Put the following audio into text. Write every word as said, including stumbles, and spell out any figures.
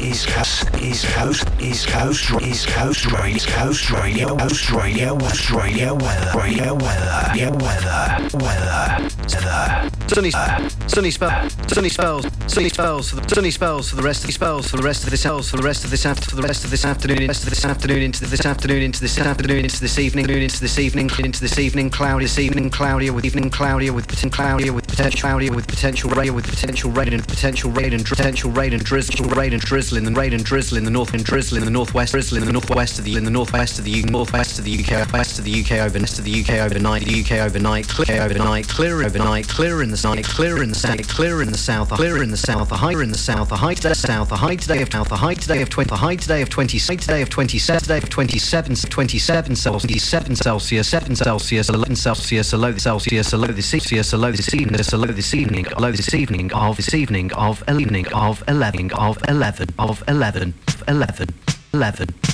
East Coast, East Coast, East Coast, East Coast, East Coast Radio, Australia, Australia weather, radio weather, yeah, weather, weather, weather. Sunny, uh, sunny spell, sunny spells, sunny spells for the sunny spells for the rest of the spells for the rest of this spells for the rest of this after for the rest of this afternoon, rest of this afternoon into this afternoon into this afternoon into this evening, into this evening, into this evening, cloudy, this evening, cloudier with evening, cloudier with potential, cloudier with potential, cloudier with potential rain, with potential rain and potential rain and potential rain and drizzle, rain and drizzle in the rain and drizzle in the north and drizzle in the northwest, drizzle in the northwest of the in the northwest of the northwest of the U K, west of the U K over west of the U K overnight, the U K overnight, clear overnight, clear overnight, clear in the night, clear in the south, clear in the south, clear in the south, a higher in the south, a high today, south, a high today of south, a high today of twenty, a high today of twenty, today of twenty-seven, today of twenty-seven, twenty-seven Celsius, seven Celsius, seven Celsius, eleven Celsius, a low Celsius, a low this Celsius, a low this evening, a low this evening, a low this evening of this evening of evening of eleven of eleven of eleven eleven eleven.